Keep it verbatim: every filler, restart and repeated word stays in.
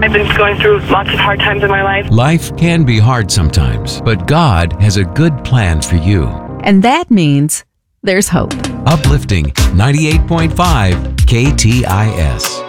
I've been going through lots of hard times in my life. Life can be hard sometimes, but God has a good plan for you. And that means there's hope. Uplifting ninety-eight point five K T I S.